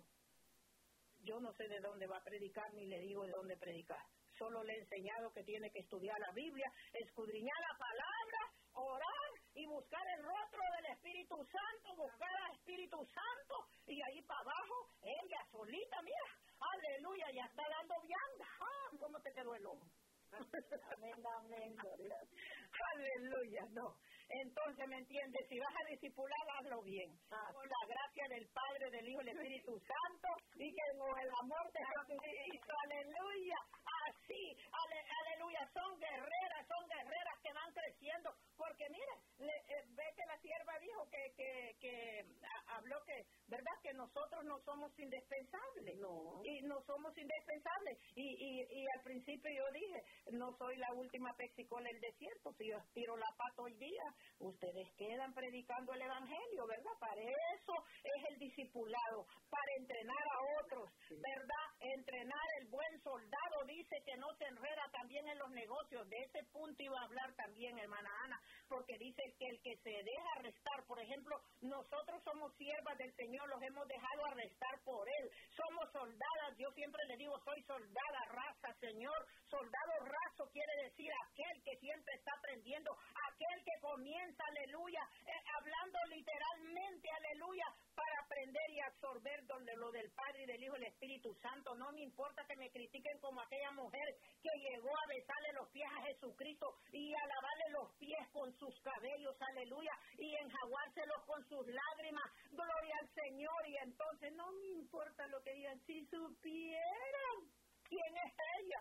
Yo no sé de dónde va a predicar, ni le digo de dónde predicar. Solo le he enseñado que tiene que estudiar la Biblia, escudriñar la palabra, orar y buscar el rostro del Espíritu Santo, buscar al Espíritu Santo, y ahí para abajo, ella solita, mira, aleluya, ya está dando vianda. Ah, ¿cómo te quedó el ojo? Amén, amén, gloria. Aleluya, no. Entonces, ¿me entiendes? Si vas a discipular, hazlo bien. Ah, por la gracia del Padre, del Hijo y del Espíritu Santo, y que con el amor de Jesucristo, aleluya. Así, ale, aleluya, son guerreras, son guerreras que van creciendo. Porque, mire, le, eh, ve que la sierva dijo que, que, que a, habló que, ¿verdad? Que nosotros no somos indispensables. No. Y no somos indispensables. Y, y, y al principio yo dije, no soy la última pexicola del desierto. Si yo tiro la pata hoy día, ustedes quedan predicando el Evangelio, ¿verdad? Para eso es el discipulado, para entrenar a otros, ¿verdad? Entrenar el buen soldado, dice que no se enreda también en los negocios. De ese punto iba a hablar también, hermana Ana, porque dice que el que se deja arrestar, por ejemplo, nosotros somos siervas del Señor, los hemos dejado arrestar por Él, somos soldadas, yo siempre le digo, soy soldada raza, Señor, soldado raso quiere decir aquel que siempre está aprendiendo, aquel que comienza, aleluya, eh, hablando literalmente, aleluya, para aprender y absorber donde lo del Padre y del Hijo y del Espíritu Santo. No me importa que me critiquen como aquella mujer que llegó a besarle los pies a Jesucristo y a lavarle los pies con sus cabellos, aleluya, y enjaguárselos con sus lágrimas, gloria al Señor. Y entonces no me importa lo que digan, si supieran quién es ella,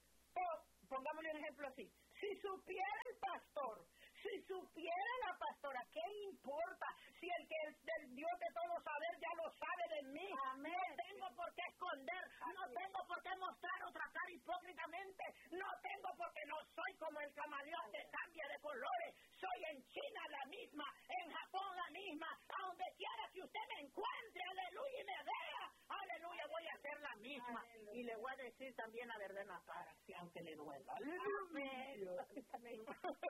o pongámosle un ejemplo así, si supiera el pastor, si supiera la pastora, ¿qué importa? Si el que es del Dios de todo saber ya lo sabe de mí. Amén. No tengo por qué esconder, no tengo por qué mostrar otra cara hipócritamente, no tengo por qué no soy como el camaleón que cambia de colores, soy en China la misma, en Japón la misma, a donde quiera que usted me encuentre, aleluya, y me vea, aleluya, voy a ser la misma. Aleluya. Y le voy a decir también la verdad en la cara, si aunque le duela. Aleluya. Amén.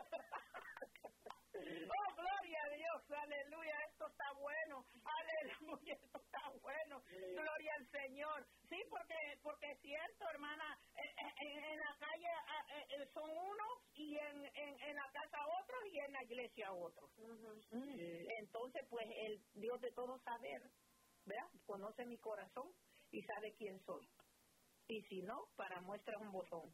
Oh, gloria a Dios, aleluya, esto está bueno, aleluya, esto está bueno, gloria al Señor. Sí, porque porque es cierto, hermana, en, en, en la calle eh, son unos y en, en, en la casa otros y en la iglesia otros. Uh-huh. Mm. Entonces, pues, el Dios de todo saber, ¿verdad? Conoce mi corazón y sabe quién soy. Y si no, para muestra un botón.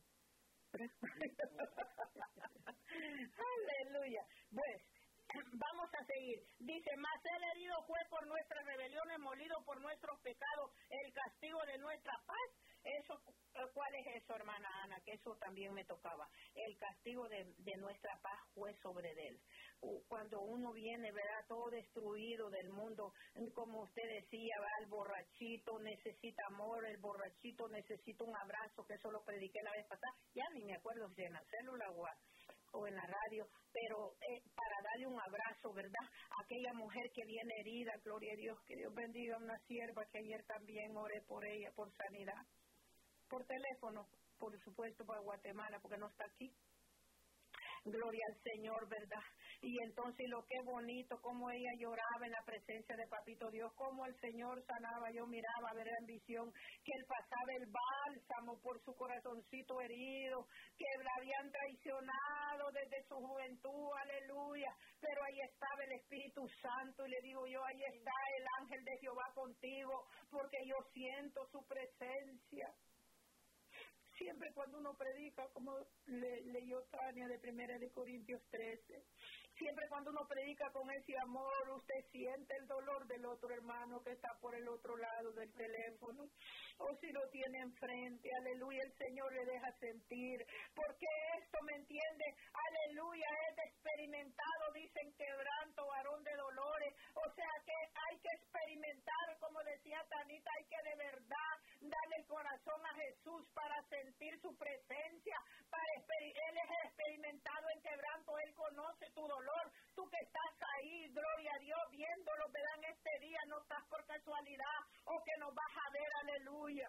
Aleluya. Pues vamos a seguir. Dice, mas el herido fue por nuestras rebeliones, molido por nuestros pecados, el castigo de nuestra paz. Eso, ¿cuál es eso, hermana Ana? Que eso también me tocaba. El castigo de, de nuestra paz fue sobre él. Cuando uno viene, ¿verdad? Todo destruido del mundo, como usted decía, ¿verdad? El borrachito necesita amor, el borrachito necesita un abrazo, que eso lo prediqué la vez pasada. Ya ni me acuerdo si en la célula o, a, o en la radio, pero eh, para darle un abrazo, ¿verdad? Aquella mujer que viene herida, gloria a Dios, que Dios bendiga a una sierva que ayer también oré por ella, por sanidad. Por teléfono, por supuesto, para Guatemala, porque no está aquí. Gloria al Señor, ¿verdad? Y entonces lo que bonito, como ella lloraba en la presencia de Papito Dios, como el Señor sanaba, yo miraba a ver en visión que él pasaba el bálsamo por su corazoncito herido, que la habían traicionado desde su juventud, aleluya, pero ahí estaba el Espíritu Santo, y le digo yo, ahí está el ángel de Jehová contigo, porque yo siento su presencia. Siempre cuando uno predica, como le, leyó Tania de Primera de Corintios trece, siempre cuando uno predica con ese amor, usted siente el dolor del otro hermano que está por el otro lado del teléfono, o si lo tiene enfrente, aleluya, el Señor le deja sentir, porque esto, ¿me entiende? Aleluya, es experimentado, dicen, quebranto, varón de dolores, o sea que hay que experimentar, como decía Tanita, hay que de verdad darle el corazón a Jesús para sentir su presencia, para él es experimentado en quebranto, él conoce tu dolor, tú que estás ahí, gloria a Dios, viéndolo, verán este día, no estás por casualidad, o que nos vas a ver, aleluya.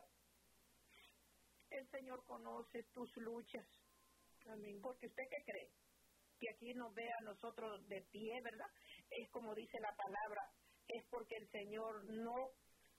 El Señor conoce tus luchas, amén, porque usted qué cree, que aquí nos ve a nosotros de pie, ¿verdad? Es como dice la palabra, es porque el Señor no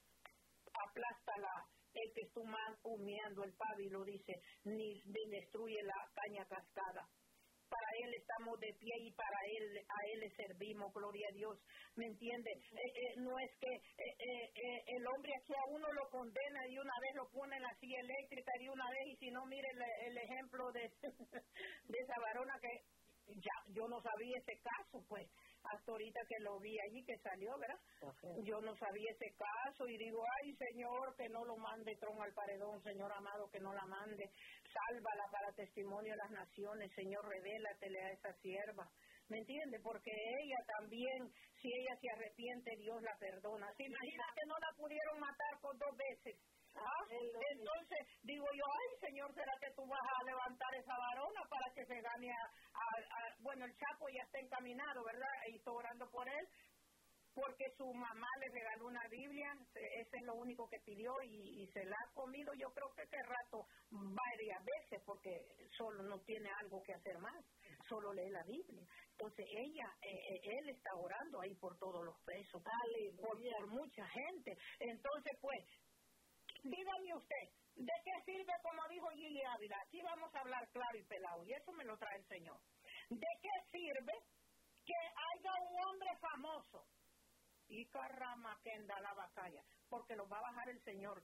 aplasta la el que está humeando el pábilo, dice, ni, ni destruye la caña cascada. Para Él estamos de pie y para Él, a Él le servimos, gloria a Dios, ¿me entiende? Eh, eh, no es que eh, eh, eh, el hombre aquí a uno lo condena y una vez lo pone en la silla eléctrica y una vez, y si no, mire el, el ejemplo de, de esa varona que ya yo no sabía ese caso, pues, hasta ahorita que lo vi allí, que salió, ¿verdad? Ajá. Yo no sabía ese caso y digo, ay, Señor, que no lo mande tron al paredón, Señor amado, que no la mande, sálvala para testimonio de las naciones, Señor, revélatele a esa sierva, ¿me entiende? Porque ella también, si ella se arrepiente, Dios la perdona. ¿Se imagina que no la pudieron matar por dos veces? ¿Ah? Entonces digo yo, ay, Señor, ¿será que tú vas a levantar esa varona para que se gane a, a, a bueno, el Chapo ya está encaminado, ¿verdad? Y estoy orando por él, porque su mamá le regaló una Biblia, ese es lo único que pidió y, y se la ha comido, yo creo que este rato varias veces, porque solo no tiene algo que hacer más, solo lee la Biblia. Entonces ella, eh, él está orando ahí por todos los presos, dale, por, por mucha gente. Entonces, pues, dígame usted, ¿de qué sirve, como dijo Gili Ávila? Aquí vamos a hablar claro y pelado, y eso me lo trae el Señor. ¿De qué sirve que haya un hombre famoso? Y carrama que anda la batalla, porque lo va a bajar el Señor.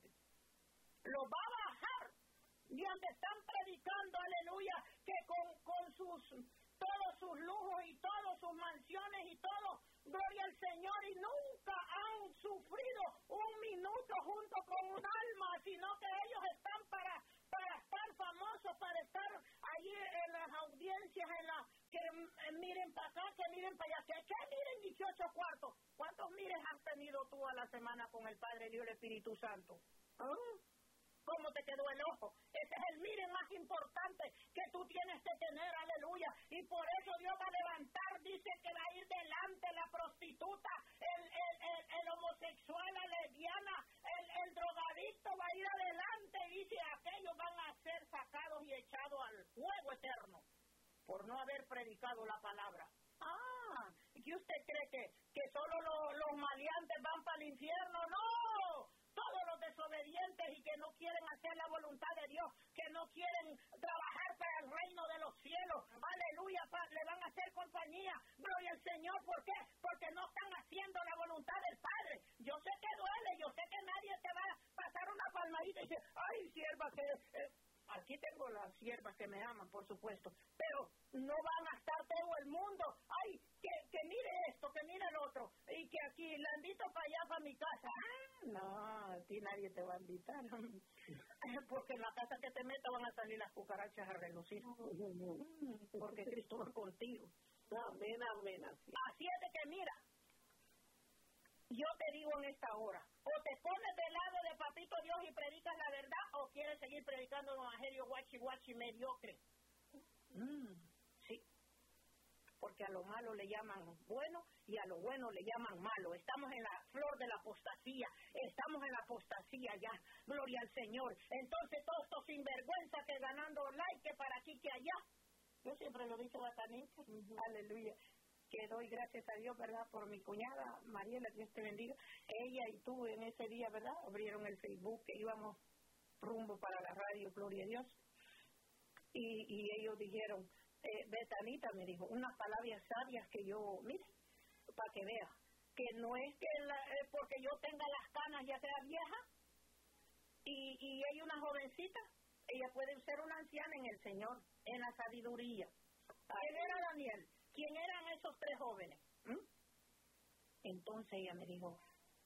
Lo va a bajar. Y donde están predicando, aleluya, que con, con sus, todos sus lujos y todas sus mansiones y todo, gloria al Señor, y nunca han sufrido un minuto junto con un alma, sino que ellos están para, para estar famosos, para estar allí en las audiencias, en la que eh, miren para acá, que miren para allá, que, que miren dieciocho cuartos. ¿Cuántos mires has tenido tú a la semana con el Padre Dios y el Espíritu Santo? ¿Ah? ¿Cómo te quedó el ojo? Ese es el mire más importante que tú tienes que tener, aleluya. Y por eso Dios va a levantar, dice que va a ir delante la prostituta, el, el, el, el homosexual, la lesbiana, el, el drogadicto va a ir adelante y dice aquellos van a ser sacados y echados al fuego eterno por no haber predicado la palabra. Ah, ¿y usted cree que, que solo los, los maleantes van para el infierno? ¡No! Todos los desobedientes y que no quieren hacer la voluntad de Dios, que no quieren trabajar para el reino de los cielos, aleluya, pa, le van a hacer compañía, gloria al Señor. ¿Por qué? Porque no están haciendo la voluntad del Padre. Yo sé que duele, yo sé que nadie te va a pasar una palmadita y decir, ay, sierva, que eh, aquí tengo las siervas que me aman, por supuesto, pero no van a estar todo el mundo, ay, que, que mire esto, que mire el otro, y que aquí la invito para allá, para mi casa. Ah, no, a ti nadie te va a invitar, porque en la casa que te metas van a salir las cucarachas a relucir, porque Cristo va contigo. Amén, amén. Así. así es de que mira, yo te digo en esta hora, o te pones del lado de Papito Dios y predicas la verdad, o quieres seguir predicando el evangelio guachi guachi mediocre. Mm, sí, porque a lo malo le llaman bueno y a lo bueno le llaman malo. Estamos en la flor de la apostasía, estamos en la apostasía ya, gloria al Señor. Entonces todos estos sinvergüenzas que ganando like, que para aquí, que allá. Yo siempre lo he dicho a Tanita, uh-huh. Aleluya. que doy gracias a Dios, ¿verdad? Por mi cuñada, Mariela, Dios te bendiga. Ella y tú en ese día, ¿verdad? Abrieron el Facebook, que íbamos rumbo para la radio, gloria a Dios. Y, y ellos dijeron, eh, Betanita me dijo, unas palabras sabias que yo, mire, para que vea, que no es que la, eh, porque yo tenga las canas ya sea vieja, y, y ella una jovencita, ella puede ser una anciana en el Señor, en la sabiduría. ¿Quién era Daniel? ¿Quién eran esos tres jóvenes? ¿Mm? Entonces ella me dijo,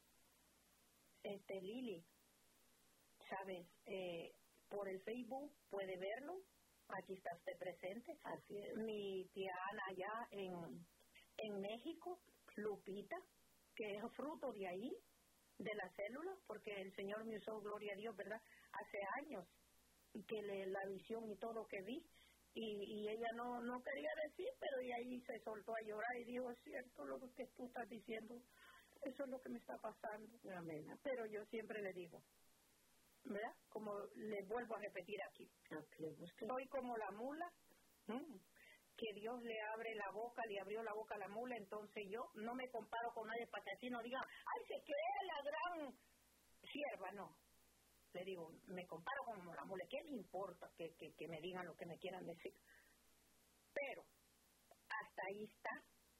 este Lili, ¿sabes? Eh, por el Facebook puede verlo, aquí está usted presente. Así es. Mi tía Ana allá en, en México, Lupita, que es fruto de ahí, de las células, porque el Señor me usó, gloria a Dios, ¿verdad? Hace años, que le, la visión y todo lo que vi, y, y ella no no quería decir, pero y ahí se soltó a llorar y dijo, es cierto lo que tú estás diciendo, eso es lo que me está pasando. Amén. Pero yo siempre le digo, ¿verdad? Como le vuelvo a repetir aquí, okay, soy como la mula, ¿m? que Dios le abre la boca, le abrió la boca a la mula, entonces yo no me comparo con nadie para que así no digan, ay, se cree la gran sierva, no. Le digo, me comparo con la mula, ¿qué le importa que, que, que me digan lo que me quieran decir? Pero hasta ahí está,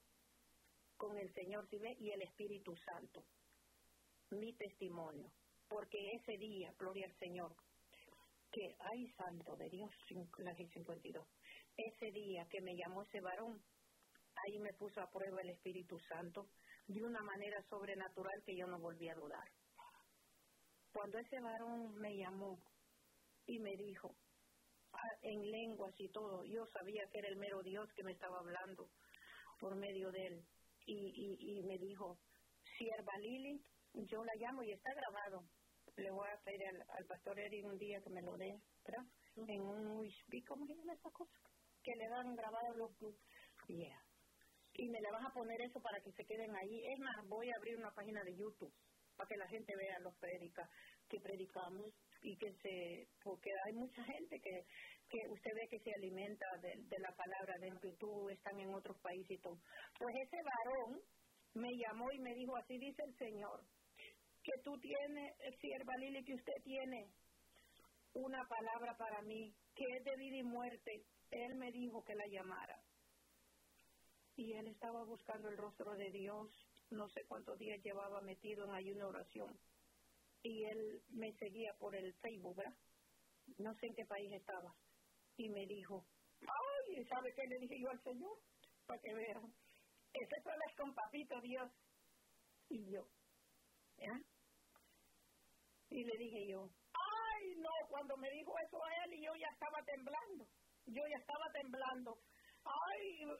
con el Señor, ¿sí ve? Y el Espíritu Santo, mi testimonio, porque ese día, gloria al Señor, que, ay, santo de Dios, la cincuenta y dos, ese día que me llamó ese varón, ahí me puso a prueba el Espíritu Santo de una manera sobrenatural que yo no volví a dudar. Cuando ese varón me llamó y me dijo, ah, en lenguas y todo, yo sabía que era el mero Dios que me estaba hablando por medio de él, y, y, y me dijo, sierva Lili, yo la llamo y está grabado. Le voy a pedir al, al pastor Eric un día que me lo dé, ¿verdad? Uh-huh. En un U S B, ¿cómo se llama esa cosa? Que le dan grabados los clubes. Yeah. Y me le vas a poner eso para que se queden ahí. Es más, voy a abrir una página de YouTube para que la gente vea los predicas que predicamos y que se, porque hay mucha gente que, que usted ve que se alimenta de, de la palabra de que tú están en otros países y todo. Pues ese varón me llamó y me dijo, así dice el Señor, que tú tienes, sierva Lili, que usted tiene una palabra para mí, que es de vida y muerte. Él me dijo que la llamara. Y él estaba buscando el rostro de Dios, no sé cuántos días llevaba metido en ayuno y oración. Y él me seguía por el Facebook, ¿verdad? No sé en qué país estaba. Y me dijo, ay, ¿sabe qué le dije yo al Señor? Para que vean. Ese solo es con papito Dios. Y yo, ¿ya? Y le dije yo, ay, no, cuando me dijo eso a él, y yo ya estaba temblando. Yo ya estaba temblando. Ay,